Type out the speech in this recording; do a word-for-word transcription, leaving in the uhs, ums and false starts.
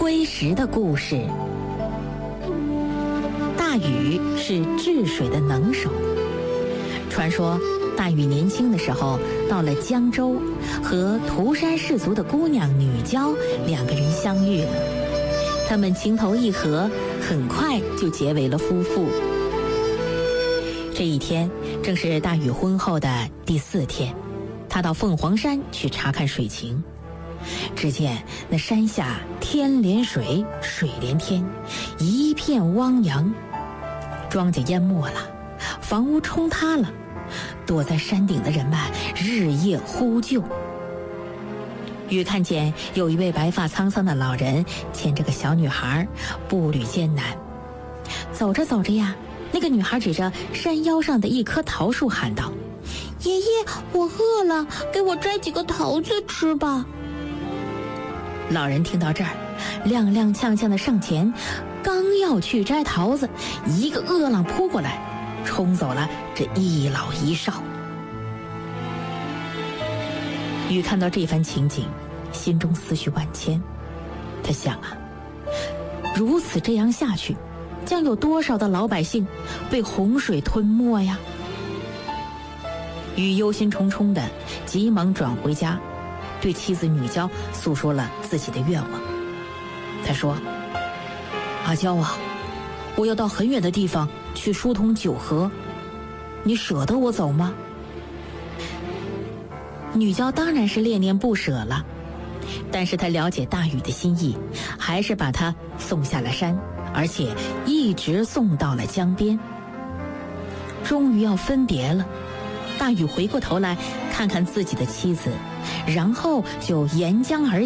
窺石的故事。大禹是治水的能手。传说大禹年轻的时候到了江州，和涂山氏族的姑娘女娇两个人相遇了。他们情投意合，很快就结为了夫妇。这一天正是大禹婚后的第四天，他到凤凰山去查看水情。只见那山下天连水，水连天，一片汪洋，庄稼淹没了，房屋冲塌了，躲在山顶的人们日夜呼救。禹看见有一位白发苍苍的老人牵着个小女孩，步履艰难。走着走着呀，那个女孩指着山腰上的一棵桃树喊道：“爷爷，我饿了，给我摘几个桃子吃吧。”老人听到这儿，踉踉跄跄地上前，刚要去摘桃子，一个恶浪扑过来，冲走了这一老一少。禹看到这番情景，心中思绪万千。他想啊，如此这样下去，将有多少的老百姓被洪水吞没呀？禹忧心忡忡地急忙转回家，对妻子女娇诉说了自己的愿望。他说：“阿娇啊，我要到很远的地方去疏通九河，你舍得我走吗？”女娇当然是恋恋不舍了，但是她了解大禹的心意，还是把他送下了山，而且一直送到了江边。终于要分别了，大禹回过头来看看自己的妻子，然后就沿江而